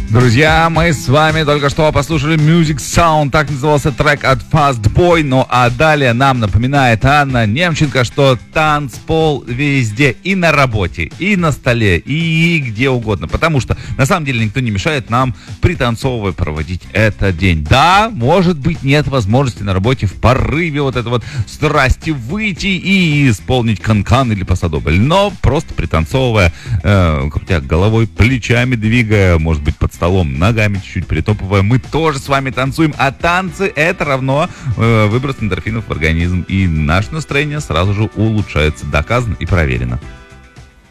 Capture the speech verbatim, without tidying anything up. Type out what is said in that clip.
Друзья, мы с вами только что послушали Music Sound, так назывался трек от Fast Boy. Ну а далее нам напоминает Анна Немченко, что танцпол везде, и на работе, и на столе, и где угодно. Потому что на самом деле никто не мешает нам пританцовывая проводить этот день. Да, может быть, нет возможности на работе в порыве вот этой вот страсти выйти и исполнить канкан или пасадобль, но просто пританцовывая, э, крутя головой, плечами двигая, может быть, под столом, ногами чуть-чуть притопывая, мы тоже с вами танцуем, а танцы это равно э, выброс эндорфинов в организм, и наше настроение сразу же улучшается, доказано и проверено.